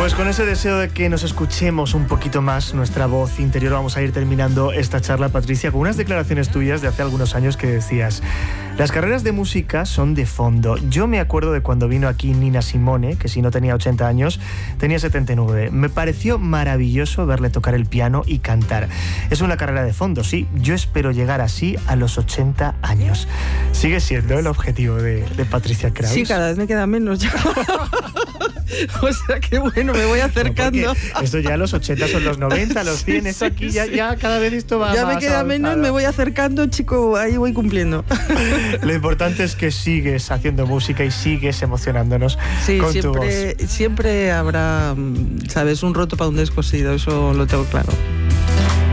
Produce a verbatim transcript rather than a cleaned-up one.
Pues con ese deseo de que nos escuchemos un poquito más nuestra voz interior, vamos a ir terminando esta charla, Patricia, con unas declaraciones tuyas de hace algunos años que decías: las carreras de música son de fondo. Yo me acuerdo de cuando vino aquí Nina Simone, que si no tenía ochenta años, tenía setenta y nueve. Me pareció maravilloso verle tocar el piano y cantar. Es una carrera de fondo, sí. Yo espero llegar así a los ochenta años. ¿Sigue siendo el objetivo de, de Patricia Kraus? Sí, cada vez me queda menos ya. O sea que bueno, me voy acercando. No, esto ya los ochenta son los noventa, los cien, sí, esto aquí sí, ya, ya cada vez esto va ya más. Ya me queda avanzado. menos, me voy acercando, chico, ahí voy cumpliendo. Lo importante es que sigues haciendo música y sigues emocionándonos sí, con siempre, tu voz. Siempre habrá, ¿sabes? Un roto para un descosido, eso lo tengo claro.